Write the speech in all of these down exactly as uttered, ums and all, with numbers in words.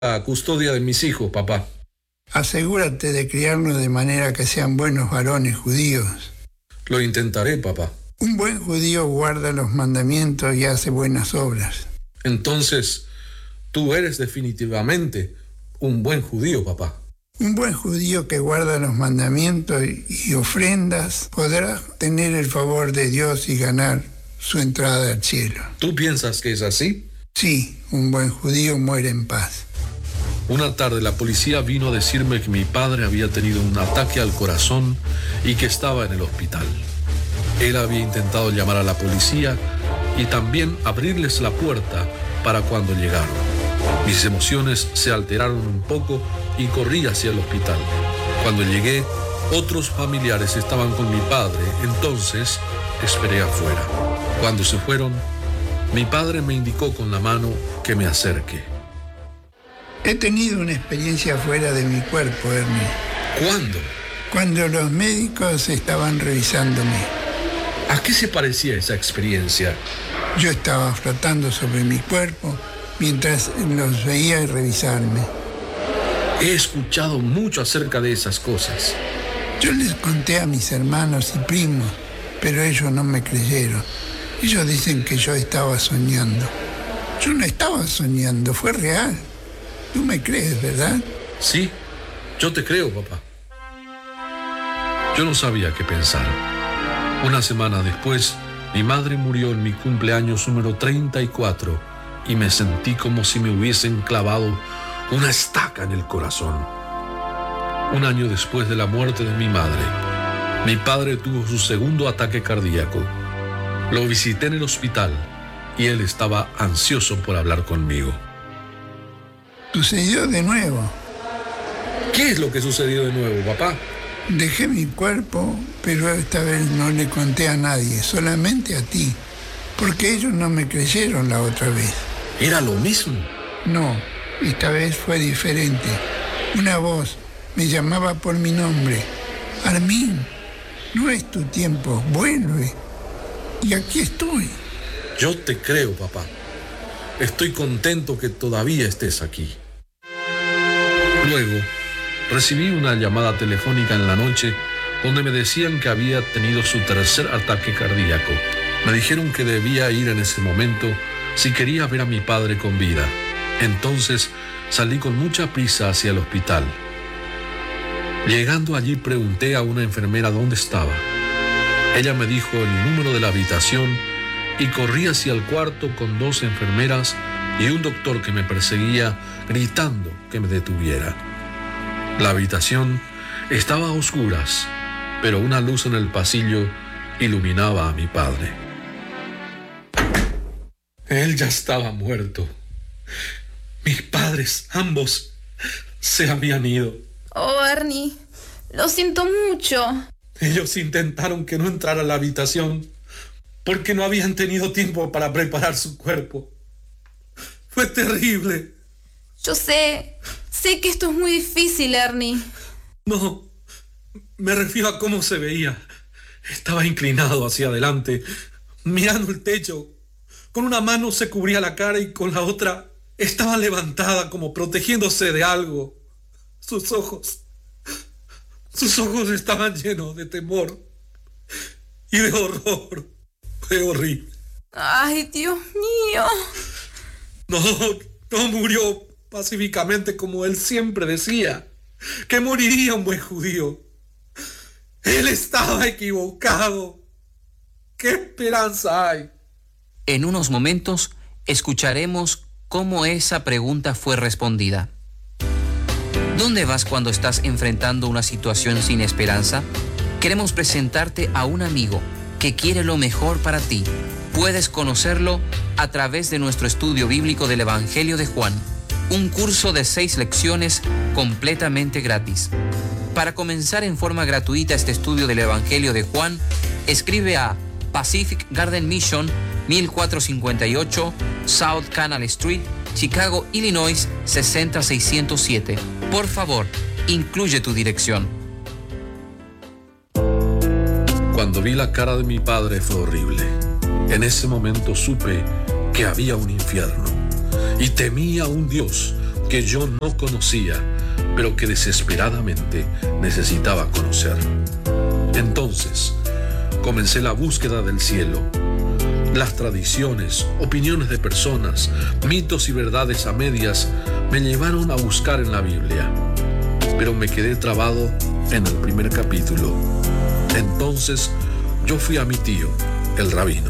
la custodia de mis hijos, papá. Asegúrate de criarlos de manera que sean buenos varones judíos. Lo intentaré, papá. Un buen judío guarda los mandamientos y hace buenas obras. Entonces, tú eres definitivamente un buen judío, papá. Un buen judío que guarda los mandamientos y ofrendas podrá tener el favor de Dios y ganar su entrada al cielo. ¿Tú piensas que es así? Sí, un buen judío muere en paz. Una tarde la policía vino a decirme que mi padre había tenido un ataque al corazón y que estaba en el hospital. Él había intentado llamar a la policía y también abrirles la puerta para cuando llegaron. Mis emociones se alteraron un poco y corrí hacia el hospital. Cuando llegué, otros familiares estaban con mi padre, entonces esperé afuera. Cuando se fueron, mi padre me indicó con la mano que me acerque. He tenido una experiencia fuera de mi cuerpo, Ernie. ¿Cuándo? Cuando los médicos estaban revisándome. ¿A qué se parecía esa experiencia? Yo estaba flotando sobre mi cuerpo mientras los veía revisarme. He escuchado mucho acerca de esas cosas. Yo les conté a mis hermanos y primos, pero ellos no me creyeron. Ellos dicen que yo estaba soñando. Yo no estaba soñando, fue real. Tú me crees, ¿verdad? Sí, yo te creo, papá. Yo no sabía qué pensar. Una semana después, mi madre murió en mi cumpleaños número treinta y cuatro y me sentí como si me hubiesen clavado una estaca en el corazón. Un año después de la muerte de mi madre, mi padre tuvo su segundo ataque cardíaco. Lo visité en el hospital y él estaba ansioso por hablar conmigo. Sucedió de nuevo. ¿Qué es lo que sucedió de nuevo, papá? Dejé mi cuerpo, pero esta vez no le conté a nadie, solamente a ti, porque ellos no me creyeron la otra vez. ¿Era lo mismo? No, esta vez fue diferente. Una voz me llamaba por mi nombre. Armin, no es tu tiempo, vuelve. Y aquí estoy. Yo te creo, papá. Estoy contento que todavía estés aquí. Luego, recibí una llamada telefónica en la noche donde me decían que había tenido su tercer ataque cardíaco. Me dijeron que debía ir en ese momento si quería ver a mi padre con vida. Entonces salí con mucha prisa hacia el hospital. Llegando allí pregunté a una enfermera dónde estaba. Ella me dijo el número de la habitación y corrí hacia el cuarto con dos enfermeras y un doctor que me perseguía gritando que me detuviera. La habitación estaba a oscuras, pero una luz en el pasillo iluminaba a mi padre. Él ya estaba muerto. Mis padres, ambos, se habían ido. Oh, Ernie, lo siento mucho. Ellos intentaron que no entrara a la habitación porque no habían tenido tiempo para preparar su cuerpo. Fue terrible. Yo sé, sé que esto es muy difícil, Ernie. No, me refiero a cómo se veía. Estaba inclinado hacia adelante, mirando el techo. Con una mano se cubría la cara y con la otra estaba levantada como protegiéndose de algo. Sus ojos, sus ojos estaban llenos de temor y de horror. Fue horrible. Ay, Dios mío. No, no murió pacíficamente como él siempre decía, que moriría un buen judío. Él estaba equivocado. ¿Qué esperanza hay? En unos momentos escucharemos cómo esa pregunta fue respondida. ¿Dónde vas cuando estás enfrentando una situación sin esperanza? Queremos presentarte a un amigo que quiere lo mejor para ti. Puedes conocerlo a través de nuestro estudio bíblico del Evangelio de Juan, un curso de seis lecciones completamente gratis. Para comenzar en forma gratuita este estudio del Evangelio de Juan, escribe a Pacific Garden Mission, mil cuatrocientos cincuenta y ocho South Canal Street, Chicago, Illinois, seis cero seiscientos siete. Por favor, incluye tu dirección. Cuando vi la cara de mi padre fue horrible. En ese momento supe que había un infierno y temí a un Dios que yo no conocía, pero que desesperadamente necesitaba conocer. Entonces, comencé la búsqueda del cielo. Las tradiciones, opiniones de personas, mitos y verdades a medias me llevaron a buscar en la Biblia, pero me quedé trabado en el primer capítulo. Entonces, yo fui a mi tío, el rabino.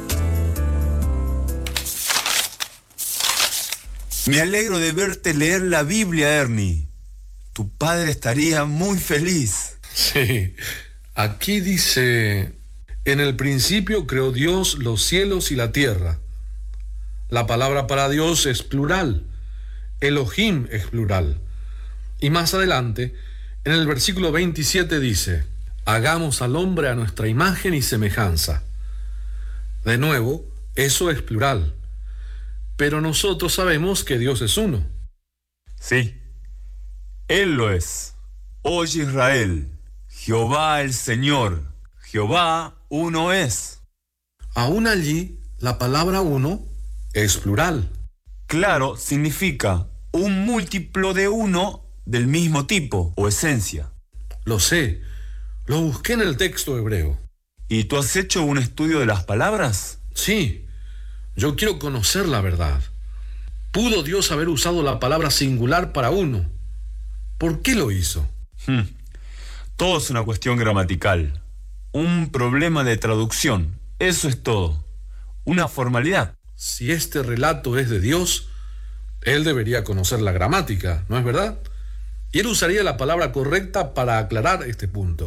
Me alegro de verte leer la Biblia, Ernie. Tu padre estaría muy feliz. Sí, aquí dice: en el principio creó Dios los cielos y la tierra. La palabra para Dios es plural. Elohim es plural. Y más adelante, en el versículo veintisiete dice: hagamos al hombre a nuestra imagen y semejanza. De nuevo, eso es plural. Pero nosotros sabemos que Dios es uno. Sí, Él lo es. Oye Israel, Jehová el Señor, Jehová uno es. Aún allí, la palabra uno es plural. Claro, significa un múltiplo de uno del mismo tipo o esencia. Lo sé, lo busqué en el texto hebreo. ¿Y tú has hecho un estudio de las palabras? Sí. Yo quiero conocer la verdad. ¿Pudo Dios haber usado la palabra singular para uno? ¿Por qué lo hizo? Hmm. Todo es una cuestión gramatical. Un problema de traducción. Eso es todo. Una formalidad. Si este relato es de Dios, Él debería conocer la gramática, ¿no es verdad? Y Él usaría la palabra correcta para aclarar este punto.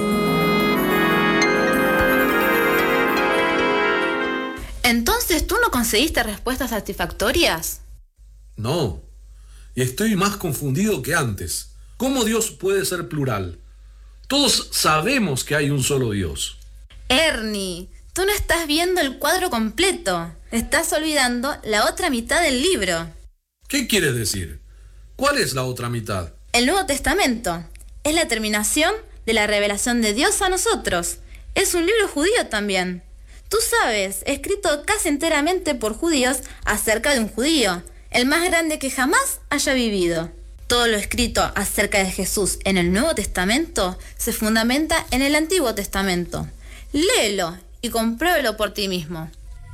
Entonces, ¿tú no conseguiste respuestas satisfactorias? No, y estoy más confundido que antes. ¿Cómo Dios puede ser plural? Todos sabemos que hay un solo Dios. Ernie, tú no estás viendo el cuadro completo. Estás olvidando la otra mitad del libro. ¿Qué quieres decir? ¿Cuál es la otra mitad? El Nuevo Testamento. Es la terminación de la revelación de Dios a nosotros. Es un libro judío también. Tú sabes, escrito casi enteramente por judíos acerca de un judío, el más grande que jamás haya vivido. Todo lo escrito acerca de Jesús en el Nuevo Testamento se fundamenta en el Antiguo Testamento. Léelo y compruébelo por ti mismo.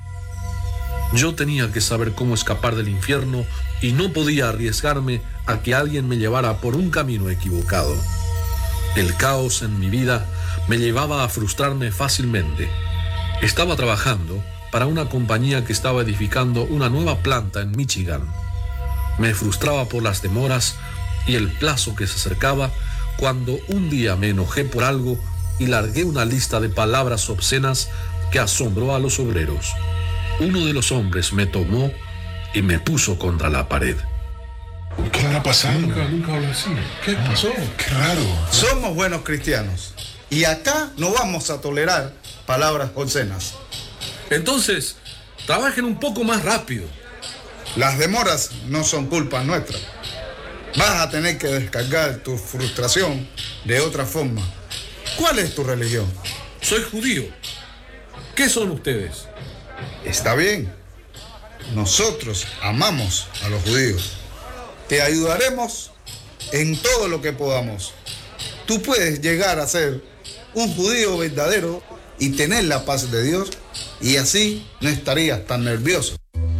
Yo tenía que saber cómo escapar del infierno y no podía arriesgarme a que alguien me llevara por un camino equivocado. El caos en mi vida me llevaba a frustrarme fácilmente. Estaba trabajando para una compañía que estaba edificando una nueva planta en Michigan. Me frustraba por las demoras y el plazo que se acercaba cuando un día me enojé por algo y largué una lista de palabras obscenas que asombró a los obreros. Uno de los hombres me tomó y me puso contra la pared. ¿Qué le ha pasado? Nunca, nunca hablé así. ¿Qué pasó? Qué raro. Somos buenos cristianos y acá no vamos a tolerar palabras obscenas. Entonces, trabajen un poco más rápido. Las demoras no son culpa nuestra. Vas a tener que descargar tu frustración de otra forma. ¿Cuál es tu religión? Soy judío. ¿Qué son ustedes? Está bien. Nosotros amamos a los judíos. Te ayudaremos en todo lo que podamos. Tú puedes llegar a ser un judío verdadero y tener la paz de Dios, y así no estarías tan nervioso.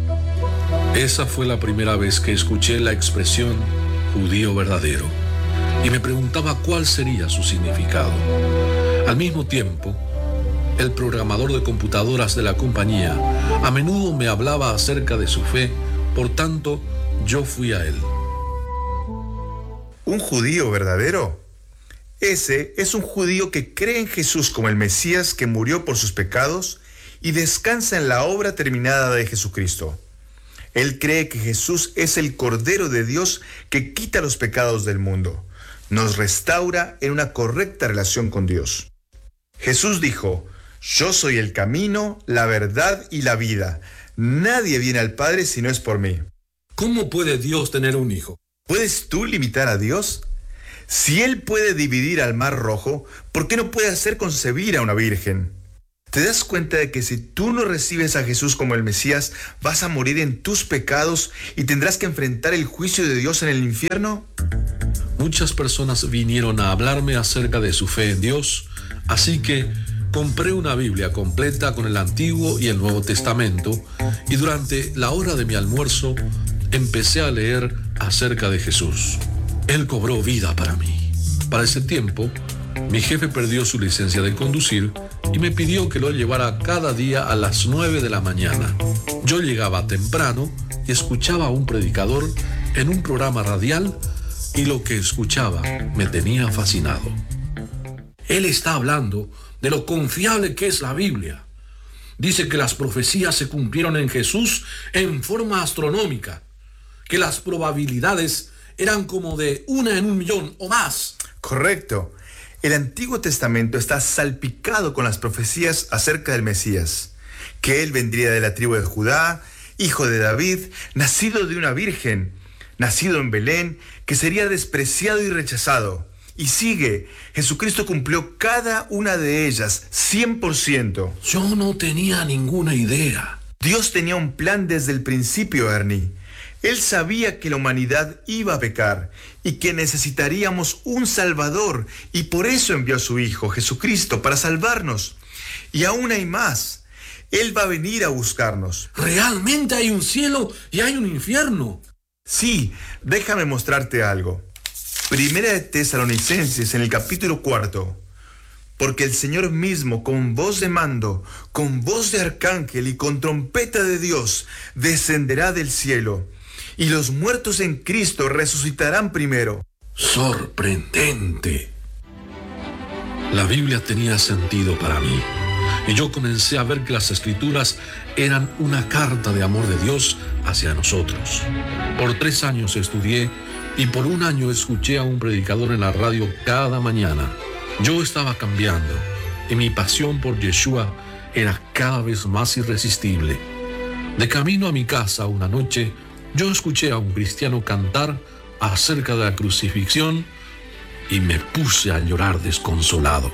Esa fue la primera vez que escuché la expresión judío verdadero y me preguntaba cuál sería su significado. Al mismo tiempo, el programador de computadoras de la compañía a menudo me hablaba acerca de su fe, por tanto, yo fui a él. ¿Un judío verdadero? Ese es un judío que cree en Jesús como el Mesías que murió por sus pecados y descansa en la obra terminada de Jesucristo. Él cree que Jesús es el Cordero de Dios que quita los pecados del mundo, nos restaura en una correcta relación con Dios. Jesús dijo: yo soy el camino, la verdad y la vida. Nadie viene al Padre si no es por mí. ¿Cómo puede Dios tener un hijo? ¿Puedes tú limitar a Dios? Si Él puede dividir al mar rojo, ¿por qué no puede hacer concebir a una virgen? ¿Te das cuenta de que si tú no recibes a Jesús como el Mesías, vas a morir en tus pecados y tendrás que enfrentar el juicio de Dios en el infierno? Muchas personas vinieron a hablarme acerca de su fe en Dios, así que compré una Biblia completa con el Antiguo y el Nuevo Testamento y durante la hora de mi almuerzo empecé a leer acerca de Jesús. Él cobró vida para mí. Para ese tiempo, mi jefe perdió su licencia de conducir y me pidió que lo llevara cada día a las nueve de la mañana. Yo llegaba temprano y escuchaba a un predicador en un programa radial y lo que escuchaba me tenía fascinado. Él está hablando de lo confiable que es la Biblia. Dice que las profecías se cumplieron en Jesús en forma astronómica, que las probabilidades eran como de una en un millón o más. Correcto. El Antiguo Testamento está salpicado con las profecías acerca del Mesías, que él vendría de la tribu de Judá, hijo de David, nacido de una virgen, nacido en Belén, que sería despreciado y rechazado. Y sigue, Jesucristo cumplió cada una de ellas, cien por ciento. Yo no tenía ninguna idea. Dios tenía un plan desde el principio, Ernie. Él sabía que la humanidad iba a pecar y que necesitaríamos un Salvador, y por eso envió a su Hijo, Jesucristo, para salvarnos. Y aún hay más. Él va a venir a buscarnos. ¿Realmente hay un cielo y hay un infierno? Sí, déjame mostrarte algo. Primera de Tesalonicenses, en el capítulo cuarto. Porque el Señor mismo, con voz de mando, con voz de arcángel y con trompeta de Dios, descenderá del cielo. Y los muertos en Cristo resucitarán primero. Sorprendente. La Biblia tenía sentido para mí. Y yo comencé a ver que las Escrituras eran una carta de amor de Dios hacia nosotros. Por tres años estudié y por un año escuché a un predicador en la radio cada mañana. Yo estaba cambiando y mi pasión por Yeshua era cada vez más irresistible. De camino a mi casa una noche, yo escuché a un cristiano cantar acerca de la crucifixión y me puse a llorar desconsolado.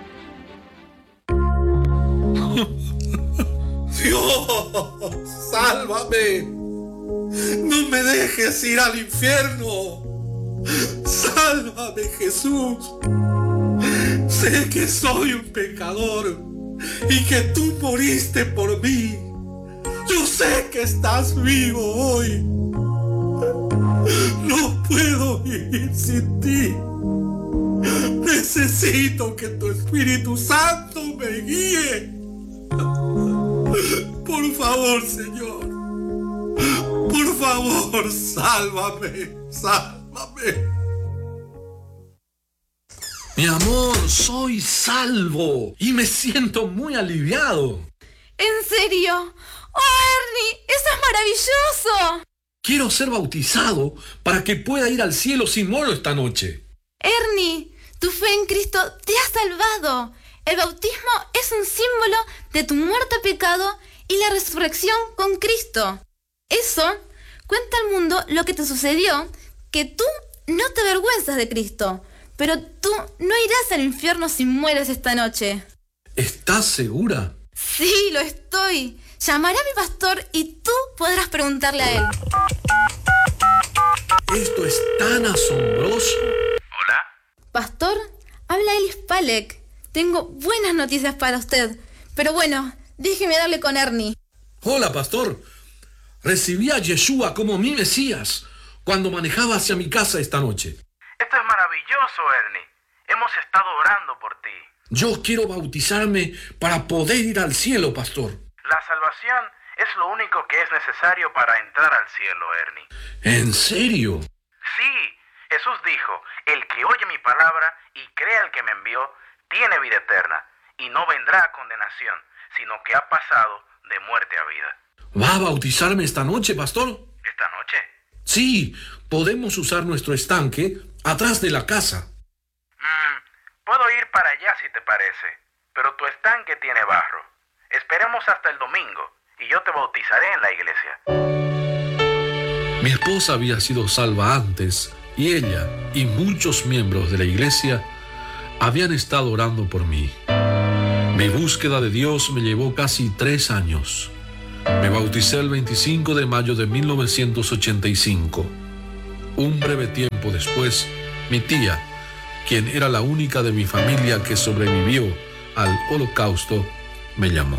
Dios, sálvame. No me dejes ir al infierno. Sálvame, Jesús. Sé que soy un pecador y que tú moriste por mí. Yo sé que estás vivo hoy. No puedo vivir sin ti. Necesito que tu Espíritu Santo me guíe. Por favor, Señor. Por favor, sálvame. Sálvame. Mi amor, soy salvo y me siento muy aliviado. ¿En serio? ¡Oh, Ernie! ¡Eso es maravilloso! Quiero ser bautizado para que pueda ir al cielo sin moro esta noche. Ernie, tu fe en Cristo te ha salvado. El bautismo es un símbolo de tu muerte a pecado y la resurrección con Cristo. Eso cuenta al mundo lo que te sucedió, que tú no te avergüenzas de Cristo, pero tú no irás al infierno si mueres esta noche. ¿Estás segura? Sí, lo estoy. Llamaré a mi pastor y tú podrás preguntarle a él. Esto es tan asombroso. ¿Hola? Pastor, habla Elis Palek. Tengo buenas noticias para usted. Pero bueno, déjeme darle con Ernie. Hola, pastor. Recibí a Yeshua como mi Mesías cuando manejaba hacia mi casa esta noche. Esto es maravilloso, Ernie. Hemos estado orando por ti. Yo quiero bautizarme para poder ir al cielo, pastor. La salvación es lo único que es necesario para entrar al cielo, Ernie. ¿En serio? Sí, Jesús dijo, el que oye mi palabra y cree al que me envió, tiene vida eterna, y no vendrá a condenación, sino que ha pasado de muerte a vida. ¿Va a bautizarme esta noche, pastor? ¿Esta noche? Sí, podemos usar nuestro estanque atrás de la casa. Mm, puedo ir para allá si te parece, pero tu estanque tiene barro. Esperemos hasta el domingo y yo te bautizaré en la iglesia. Mi esposa había sido salva antes y ella y muchos miembros de la iglesia habían estado orando por mí. Mi búsqueda de Dios me llevó casi tres años. Me bauticé el veinticinco de mayo de mil novecientos ochenta y cinco. Un breve tiempo después, mi tía, quien era la única de mi familia que sobrevivió al Holocausto, me llamó.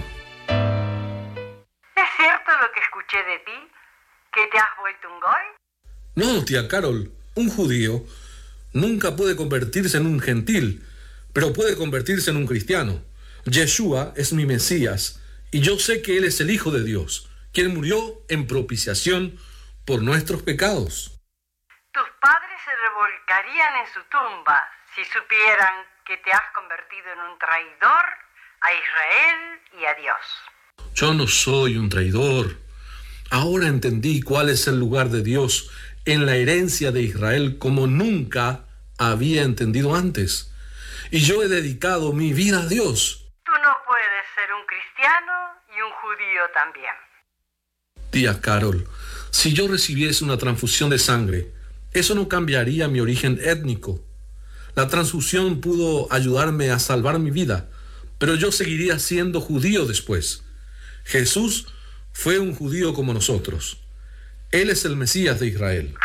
¿Es cierto lo que escuché de ti? ¿Que te has vuelto un goy? No, tía Carol, un judío nunca puede convertirse en un gentil, pero puede convertirse en un cristiano. Yeshua es mi Mesías, y yo sé que Él es el Hijo de Dios, quien murió en propiciación por nuestros pecados. Tus padres se revolcarían en su tumba si supieran que te has convertido en un traidor a Israel y a Dios. Yo no soy un traidor. Ahora entendí cuál es el lugar de Dios en la herencia de Israel como nunca había entendido antes. Y yo he dedicado mi vida a Dios. Tú no puedes ser un cristiano y un judío también. Tía Carol, si yo recibiese una transfusión de sangre, eso no cambiaría mi origen étnico. La transfusión pudo ayudarme a salvar mi vida, pero yo seguiría siendo judío después. Jesús fue un judío como nosotros. Él es el Mesías de Israel.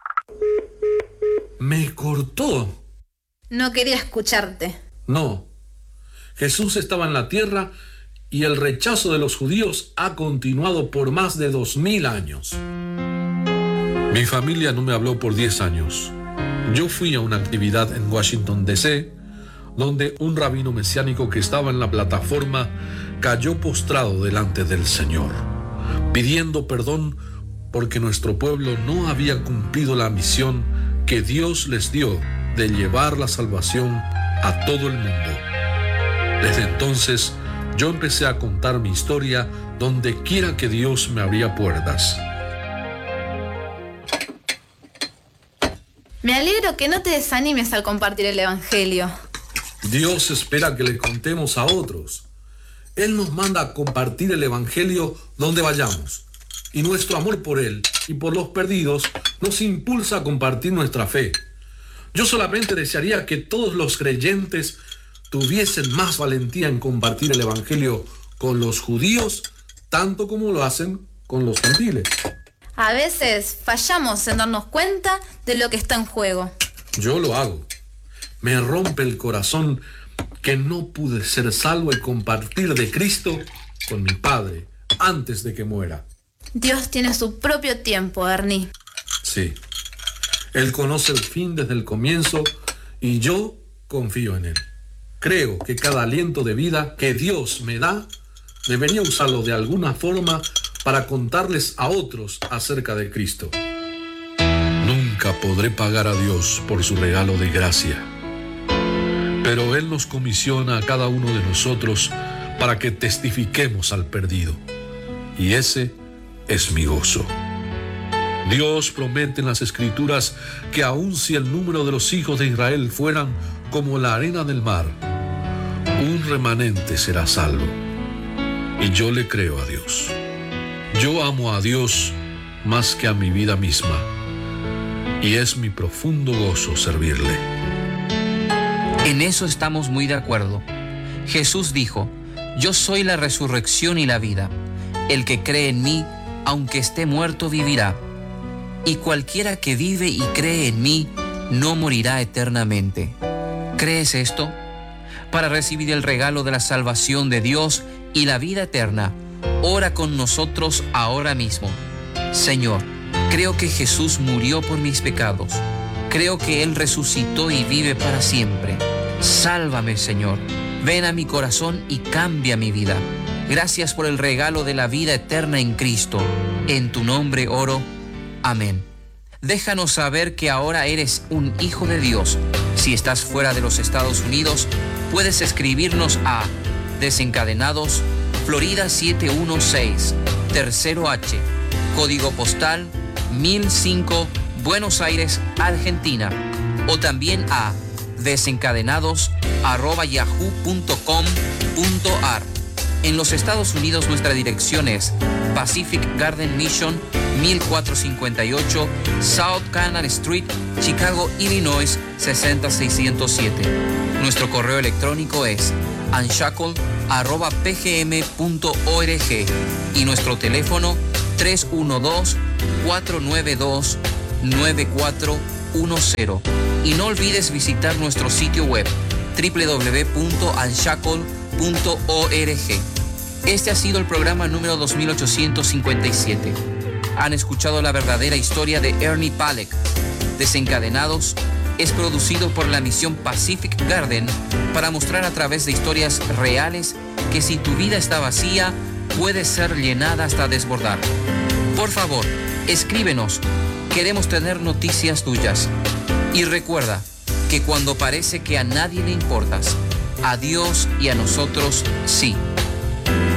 Me cortó. No quería escucharte. No. Jesús estaba en la tierra y el rechazo de los judíos ha continuado por más de dos mil años. Mi familia no me habló por diez años. Yo fui a una actividad en Washington, D C, donde un rabino mesiánico que estaba en la plataforma cayó postrado delante del Señor, pidiendo perdón porque nuestro pueblo no había cumplido la misión que Dios les dio de llevar la salvación a todo el mundo. Desde entonces, yo empecé a contar mi historia donde quiera que Dios me abría puertas. Me alegro que no te desanimes al compartir el Evangelio. Dios espera que le contemos a otros. Él nos manda a compartir el Evangelio donde vayamos. Y nuestro amor por Él y por los perdidos nos impulsa a compartir nuestra fe. Yo solamente desearía que todos los creyentes tuviesen más valentía en compartir el Evangelio con los judíos, tanto como lo hacen con los gentiles. A veces fallamos en darnos cuenta de lo que está en juego. Yo lo hago. Me rompe el corazón que no pude ser salvo y compartir de Cristo con mi Padre antes de que muera. Dios tiene su propio tiempo, Ernie. Sí. Él conoce el fin desde el comienzo y yo confío en Él. Creo que cada aliento de vida que Dios me da, debería usarlo de alguna forma para contarles a otros acerca de Cristo. Nunca podré pagar a Dios por su regalo de gracia, pero Él nos comisiona a cada uno de nosotros para que testifiquemos al perdido, y ese es mi gozo. Dios promete en las Escrituras que aun si el número de los hijos de Israel fueran como la arena del mar, un remanente será salvo. Y yo le creo a Dios. Yo amo a Dios más que a mi vida misma, y es mi profundo gozo servirle. En eso estamos muy de acuerdo. Jesús dijo: yo soy la resurrección y la vida. El que cree en mí, aunque esté muerto, vivirá. Y cualquiera que vive y cree en mí, no morirá eternamente. ¿Crees esto? Para recibir el regalo de la salvación de Dios y la vida eterna, ora con nosotros ahora mismo. Señor, creo que Jesús murió por mis pecados. Creo que Él resucitó y vive para siempre. Sálvame, Señor. Ven a mi corazón y cambia mi vida. Gracias por el regalo de la vida eterna en Cristo. En tu nombre oro. Amén. Déjanos saber que ahora eres un hijo de Dios. Si estás fuera de los Estados Unidos, puedes escribirnos a Desencadenados, Florida siete uno seis, Tercero H, código postal mil cinco, Buenos Aires, Argentina, o también a desencadenados arroba yahoo punto com punto ar. En los Estados Unidos nuestra dirección es Pacific Garden Mission, mil cuatrocientos cincuenta y ocho South Canal Street, Chicago, Illinois, sesenta mil seiscientos siete. Nuestro correo electrónico es unshackle arroba p g m punto org y nuestro teléfono tres uno dos, cuatro nueve dos, nueve cuatro uno cero. Y no olvides visitar nuestro sitio web doble u doble u doble u punto unshackle punto org. Este ha sido el programa número dos mil ochocientos cincuenta y siete. Han escuchado la verdadera historia de Ernie Palek. Desencadenados es producido por la misión Pacific Garden para mostrar a través de historias reales que si tu vida está vacía, puede ser llenada hasta desbordar. Por favor, escríbenos. Queremos tener noticias tuyas. Y recuerda que cuando parece que a nadie le importas, a Dios y a nosotros sí.